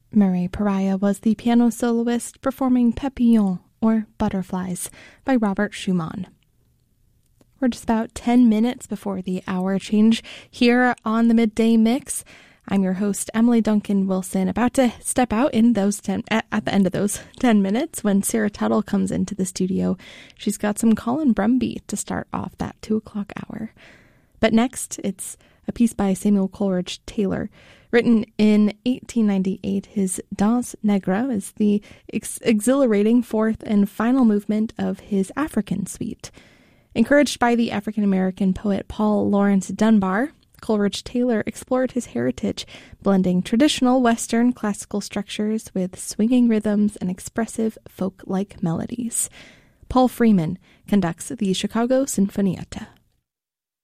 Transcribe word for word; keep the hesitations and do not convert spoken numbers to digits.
Murray Pariah was the piano soloist performing Papillon, or Butterflies, by Robert Schumann. We're just about ten minutes before the hour change here on the Midday Mix. I'm your host, Emily Duncan Wilson, about to step out in those ten at, at the end of those ten minutes when Sarah Tuttle comes into the studio. She's got some Colin Brumby to start off that two o'clock hour. But next, it's a piece by Samuel Coleridge Taylor. Written in eighteen ninety-eight, his Danse Negre is the ex- exhilarating fourth and final movement of his African suite. Encouraged by the African-American poet Paul Laurence Dunbar, Coleridge Taylor explored his heritage, blending traditional Western classical structures with swinging rhythms and expressive folk-like melodies. Paul Freeman conducts the Chicago Sinfonietta.